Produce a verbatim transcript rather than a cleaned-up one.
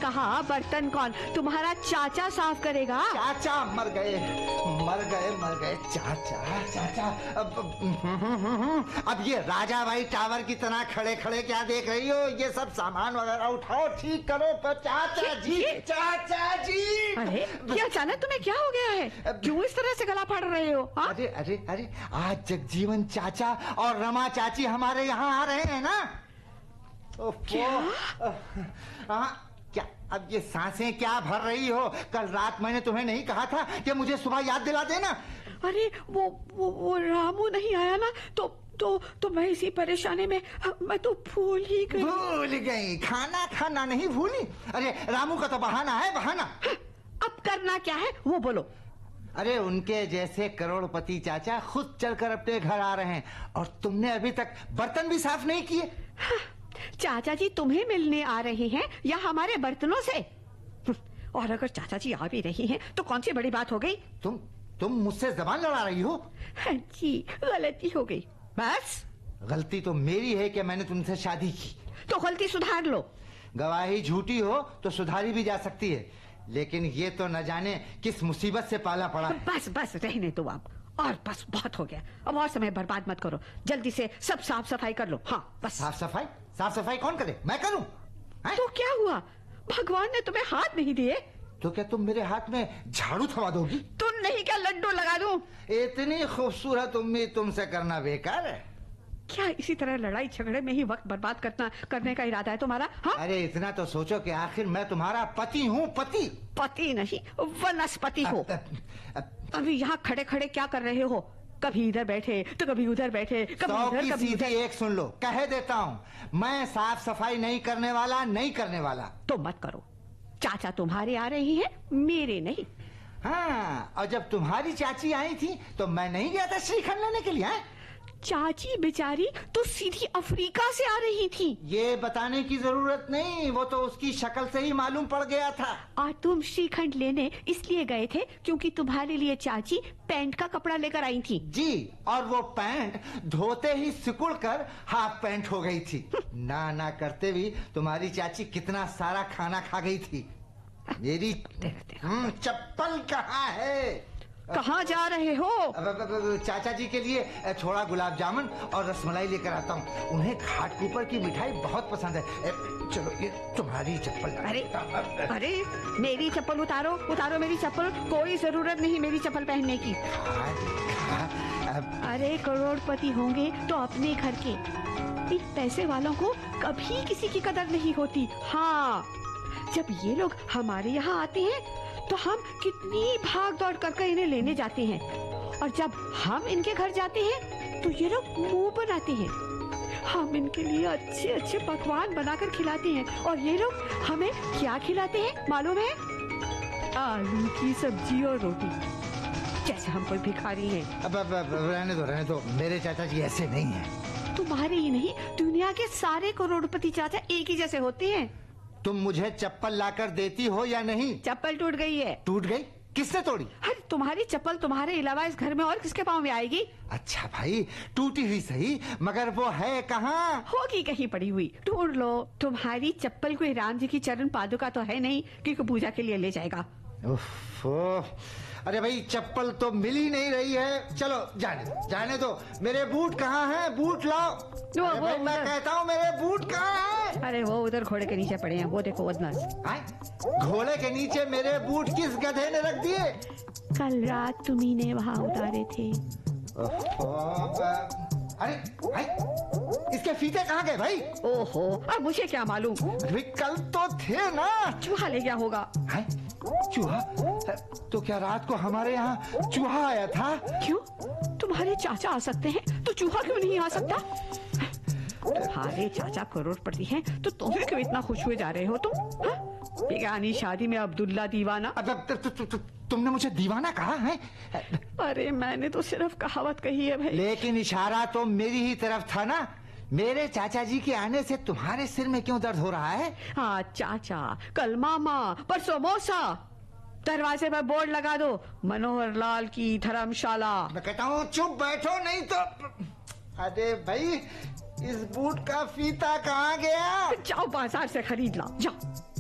कहा बर्तन कौन? तुम्हारा चाचा साफ करेगा। चाचा मर गए मर गए मर गए चाचा चाचा। अब, अब ये राजा भाई टावर की तरह खड़े खड़े क्या देख रही हो? ये सब सामान वगैरह उठाओ, ठीक करो। पर चाचा जी चाचा जी। अरे क्या अचानक तुम्हें क्या हो गया है? क्यों इस तरह से गला फाड़ रहे हो? हा? अरे अरे अरे आज जगजीवन चाचा और रमा चाची हमारे यहाँ आ रहे हैं ना। क्या? हाँ क्या? अब ये सांसें क्या भर रही हो? कल रात मैंने तुम्हें नहीं कहा था कि मुझे सुबह याद दिला देना? अरे वो वो, वो रामू नहीं आया ना, तो तो तो मैं इसी परेशानी में मैं तो भूल ही गई। भूल गई? खाना खाना नहीं भूली? अरे रामू का तो बहाना है, बहाना। अब करना क्या है वो बोलो। अरे उनके जैसे करोड़पति चाचा खुद चलकर अपने घर आ रहे हैं और तुमने अभी तक बर्तन भी साफ नहीं किए। चाचा जी तुम्हें मिलने आ रहे हैं या हमारे बर्तनों से? और अगर चाचा जी आ भी रही हैं तो कौन सी बड़ी बात हो गई? तुम तुम मुझसे जबान लड़ा रही हो? हाँ जी, गलती हो गई बस। गलती तो मेरी है कि मैंने तुमसे शादी की। तो गलती सुधार लो। गवाही झूठी हो तो सुधारी भी जा सकती है, लेकिन ये तो न जाने किस मुसीबत से पाला पड़ा है। बस बस रहने दो आप, और बस बहुत हो गया। अब और समय बर्बाद मत करो, जल्दी से सब साफ सफाई कर लो। हाँ बस। साफ सफाई? साफ सफाई कौन करे? मैं करूं? तो क्या हुआ? भगवान ने तुम्हें हाथ नहीं दिए तो क्या तुम मेरे हाथ में झाड़ू थमा दोगी? तुम नहीं क्या लड्डू लगा दूं? इतनी खूबसूरत उम्मीद तुमसे करना बेकार है। क्या इसी तरह लड़ाई झगड़े में ही वक्त बर्बाद करना करने का इरादा है तुम्हारा? हाँ? अरे इतना तो सोचो कि आखिर मैं तुम्हारा पति हूँ। पति पति नहीं वनस्पति हो। अभी यहाँ खड़े खड़े क्या कर रहे हो? कभी इधर बैठे तो कभी उधर बैठे, कभी इधर कभी उधर। एक सुन लो, कह देता हूँ, मैं साफ सफाई नहीं करने वाला नहीं करने वाला। तो मत करो, चाचा तुम्हारे आ रही हैं, मेरे नहीं। हाँ, और जब तुम्हारी चाची आई थी तो मैं नहीं गया था श्रीखंड लेने के लिए? है? चाची बेचारी तो सीधी अफ्रीका से आ रही थी। ये बताने की जरूरत नहीं, वो तो उसकी शक्ल से ही मालूम पड़ गया था। और तुम श्रीखंड लेने इसलिए गए थे क्योंकि तुम्हारे लिए चाची पैंट का कपड़ा लेकर आई थी। जी, और वो पैंट धोते ही सिकुड़ कर हाफ पैंट हो गई थी। ना ना करते भी तुम्हारी चाची कितना सारा खाना खा गई थी। मेरी चप्पल कहाँ है? कहाँ जा रहे हो? चाचा जी के लिए थोड़ा गुलाब जामुन और रसमलाई लेकर आता हूँ। उन्हें घाटकुपर की मिठाई बहुत पसंद है। चलो ये तुम्हारी चप्पल। अरे अरे मेरी चप्पल उतारो, उतारो मेरी चप्पल। कोई जरूरत नहीं मेरी चप्पल पहनने की। अरे करोड़पति होंगे तो अपने घर के, इन पैसे वालों को कभी किसी की कदर नहीं होती। हाँ, जब ये लोग हमारे यहाँ आते हैं तो हम कितनी भाग दौड़ करके इन्हें लेने जाते हैं, और जब हम इनके घर जाते हैं तो ये लोग मुंह बनाते हैं। हम इनके लिए अच्छे अच्छे पकवान बनाकर खिलाते हैं, और ये लोग हमें क्या खिलाते हैं मालूम है? आलू की सब्जी और रोटी, जैसे हम कोई भिखारी हैं। अब, अब, अब रहने दो रहने दो, मेरे चाचा जी ऐसे नहीं हैं। तुम्हारे ही नहीं, दुनिया के सारे करोड़पति चाचा एक ही जैसे होते हैं। तुम मुझे चप्पल लाकर देती हो या नहीं? चप्पल टूट गई है। टूट गई? किसने तोड़ी? अरे तुम्हारी चप्पल तुम्हारे अलावा इस घर में और किसके पाँव में आएगी? अच्छा भाई, टूटी हुई सही, मगर वो है कहाँ? होगी कहीं पड़ी हुई, ढूंढ लो। तुम्हारी चप्पल कोई राम जी की चरण पादुका तो है नहीं कि पूजा के लिए ले जाएगा। उफ, अरे भाई चप्पल तो मिल ही नहीं रही है। चलो जाने दो जाने दो। मेरे बूट कहाँ हैं? बूट लाओ। वो, अरे वो, भाई, मैं कहता हूँ मेरे बूट कहाँ हैं? अरे वो उधर घोड़े के नीचे पड़े हैं, वो देखो बदमाश। घोड़े के नीचे मेरे बूट किस गधे ने रख दिए? कल रात तुम्ही ने वहाँ उतारे थे। अरे भाई, इसके फीते कहाँ गए भाई? ओहो, अब मुझे क्या मालूम? अरे कल तो थे ना। चूहा ले गया होगा। है? चूहा? तो क्या रात को हमारे यहाँ चूहा आया था? क्यों? तुम्हारे चाचा आ सकते हैं तो चूहा क्यों नहीं आ सकता? तुम्हारे चाचा करोड़पति हैं तो तुम क्यों इतना खुश हुए जा रहे हो तुम? बेगानी शादी में अब्दुल्ला दीवाना। अब, अब, तु, तु, तु, तुमने मुझे दीवाना कहा है? अरे मैंने तो सिर्फ कहावत कही है भाई। लेकिन इशारा तो मेरी ही तरफ था ना। मेरे चाचा जी के आने से तुम्हारे सिर में क्यों दर्द हो रहा है? हाँ चाचा, कल मामा, परसों मौसा। दरवाजे पर बोर्ड लगा दो, मनोहर लाल की धर्मशाला। मैं कहता हूँ चुप बैठो, नहीं तो। अरे भाई, इस बूट का फीता कहाँ गया? जाओ बाजार से खरीद लाओ, जाओ।